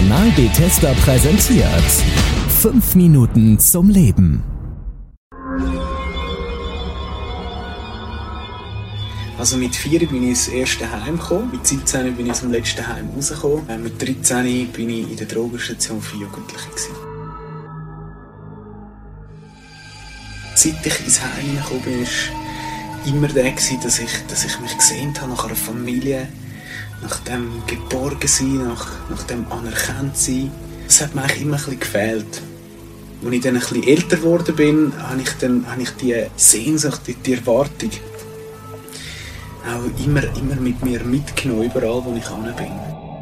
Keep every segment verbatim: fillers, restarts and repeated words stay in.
Kanal Bethesda präsentiert fünf Minuten zum Leben. Also mit vier bin ich ins erste Heim gekommen, mit siebzehn bin ich aus dem letzten Heim rausgekommen, mit dreizehn bin ich in der Drogenstation für Jugendliche gewesen. Seit ich ins Heim hineingekommen bin, war immer der, dass ich, dass ich mich gesehnt habe nach einer Familie, nach dem Geborgensein, nach, nach dem Anerkanntsein. Das hat mir eigentlich immer ein bisschen gefehlt. Als ich dann ein bisschen älter geworden bin, habe ich, dann, habe ich die Sehnsucht, die, die Erwartung auch immer, immer mit mir mitgenommen, überall wo ich hin bin.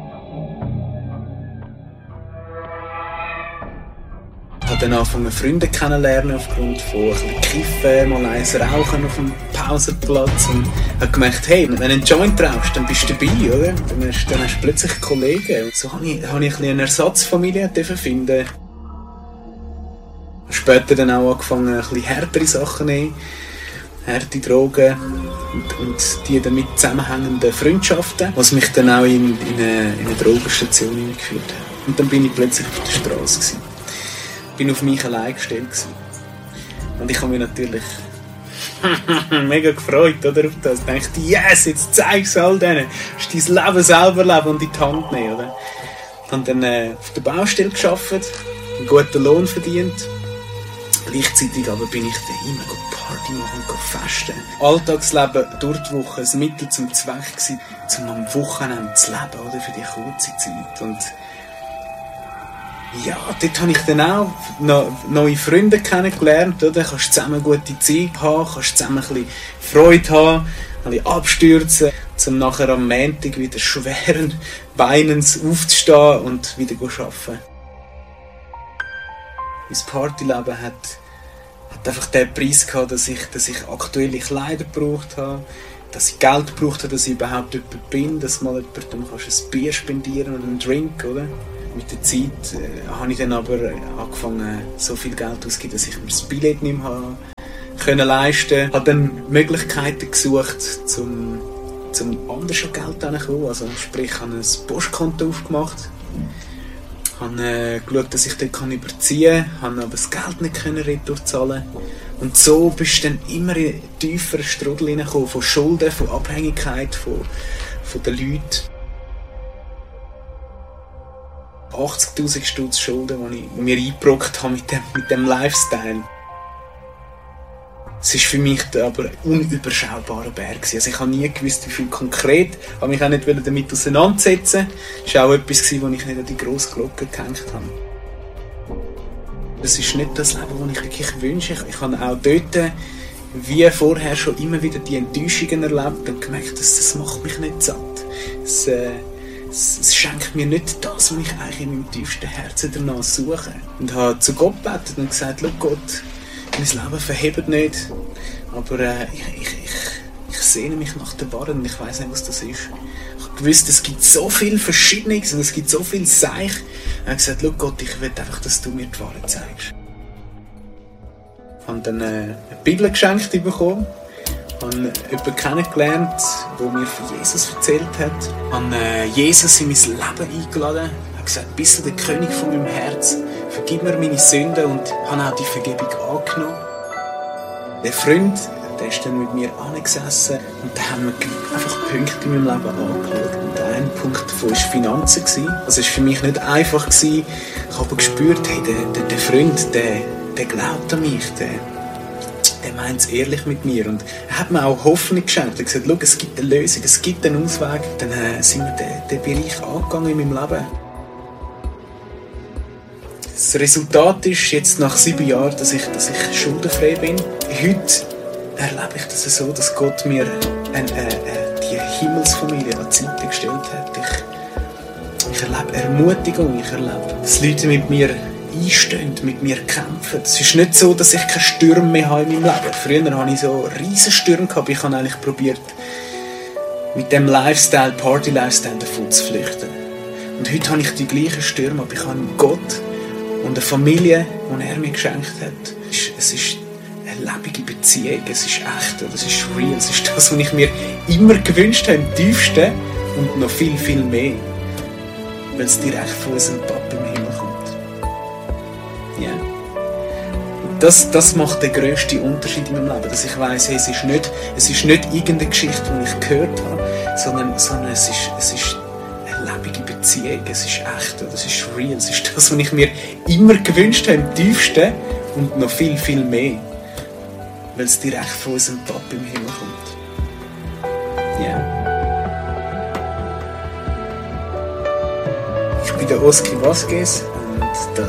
Ich habe dann angefangen, Freunde kennenzulernen aufgrund von ein bisschen Kiffen, mal eins rauchen auf dem Pausenplatz und habe gemerkt, hey, wenn du einen Joint rauchst, dann bist du dabei, oder? Dann hast, dann hast du plötzlich Kollegen. Und so habe ich, habe ich ein bisschen eine Ersatzfamilie finden. Später dann auch angefangen, ein bisschen härtere Sachen zu nehmen, harte Drogen und, und die damit zusammenhängenden Freundschaften, was mich dann auch in, in, eine, in eine Drogenstation hineingeführt hat. Und dann bin ich plötzlich auf der Straße gewesen. Ich bin auf mich allein gestellt gewesen. Und ich habe mich natürlich mega gefreut, oder, auf das. Ich dachte, yes, jetzt zeig's all denen. Du musst dein Leben selber leben und in die Hand nehmen, oder? Ich habe dann äh, auf der Baustelle gearbeitet, einen guten Lohn verdient. Gleichzeitig aber bin ich dann immer Party machen und festen. Alltagsleben durch die Woche ein Mittel zum Zweck gewesen, um am Wochenende zu leben, oder, für die kurze Zeit. Und ja, dort habe ich dann auch noch neue Freunde kennengelernt, oder? Kannst zusammen gute Zeit haben, kannst zusammen ein bisschen Freude haben, ein bisschen abstürzen, um nachher am Montag wieder schweren Beinens aufzustehen und wieder zu arbeiten. Mein Partyleben hat, hat einfach den Preis gehabt, dass ich, dass ich aktuelle Kleider gebraucht habe, dass ich Geld gebraucht habe, dass ich überhaupt jemand bin, dass mal jemandem ein Bier spendieren oder einen Drink, oder? Mit der Zeit äh, habe ich dann aber angefangen, so viel Geld auszugeben, dass ich mir das Billett nicht mehr habe können leisten. Ich habe dann Möglichkeiten gesucht, um zum anders an Geld hinzukommen. Also sprich, ich habe ein Postkonto aufgemacht. Ich habe äh, geschaut, dass ich dort kann überziehen kann, habe aber das Geld nicht retour zahlen. Und so bist du dann immer in einen tieferen Strudel hineingekommen, von Schulden, von Abhängigkeit, von, von den Leuten. achtzigtausend Stutz Schulden, die ich mir eingebrockt habe mit dem, mit dem Lifestyle. Es war für mich aber ein unüberschaubarer Berg. Also ich habe nie gewusst, wie viel konkret, ich habe mich auch nicht damit auseinandersetzen. Das war auch etwas, was ich nicht an die grosse Glocke gehängt habe. Das ist nicht das Leben, das ich wirklich wünsche. Ich habe auch dort, wie vorher, schon immer wieder die Enttäuschungen erlebt und gemerkt, dass das macht mich nicht satt. Das, äh, Es, es schenkt mir nicht das, was ich eigentlich in meinem tiefsten Herzen danach suche. Und habe zu Gott gebetet und gesagt, schau Gott, mein Leben verhebt nicht, aber äh, ich, ich, ich, ich sehne mich nach der Wahrheit und ich weiss nicht, was das ist. Ich habe gewusst, es gibt so viel Verschiedenes und es gibt so viel Seich. Ich habe gesagt, schau Gott, ich will einfach, dass du mir die Wahrheit zeigst. Ich habe dann äh, eine Bibel geschenkt bekommen. Ich habe jemanden kennengelernt, der mir von Jesus erzählt hat. Ich habe äh, Jesus in mein Leben eingeladen. Ich habe gesagt, bist du der König von meinem Herz? Vergib mir meine Sünden und habe auch die Vergebung angenommen. Der Freund, der ist dann mit mir angesessen und da haben wir einfach Punkte in meinem Leben angeschaut. Und ein Punkt davon war Finanzen. Also es war für mich nicht einfach. Ich habe aber gespürt, hey, der, der, der Freund, der, der glaubt an mich, der der meint es ehrlich mit mir und er hat mir auch Hoffnung geschenkt. Er hat gesagt, schau, es gibt eine Lösung, es gibt einen Ausweg. Dann äh, sind wir den, den Bereich angegangen in meinem Leben. Das Resultat ist jetzt nach sieben Jahren, dass ich, dass ich schuldenfrei bin. Heute erlebe ich das so, dass Gott mir eine, äh, die Himmelsfamilie an die Seite gestellt hat. Ich, ich erlebe Ermutigung, ich erlebe, dass Leute mit mir einstehen, mit mir kämpfen. Es ist nicht so, dass ich keine Stürme mehr habe in meinem Leben. Früher hatte ich so riesen Stürme gehabt, ich habe eigentlich probiert, mit dem Lifestyle, Party-Lifestyle davon zu flüchten. Und heute habe ich die gleichen Stürme, aber ich habe Gott und eine Familie, die er mir geschenkt hat. Es ist eine lebendige Beziehung, es ist echt, es ist real, es ist das, was ich mir immer gewünscht habe, im tiefsten und noch viel, viel mehr. weil es direkt von unserem Papa im Himmel kommt. Ja. Yeah. Das, das macht den grössten Unterschied in meinem Leben, dass ich weiss, hey, es ist nicht, es ist nicht irgendeine Geschichte, die ich gehört habe, sondern, sondern es ist, es ist eine lebende Beziehung, es ist echt, es ist real, es ist das, was ich mir immer gewünscht habe, im tiefsten und noch viel, viel mehr, weil es direkt von unserem Papa im Himmel kommt. Ja. Yeah. Ich bin der Oski Vasquez und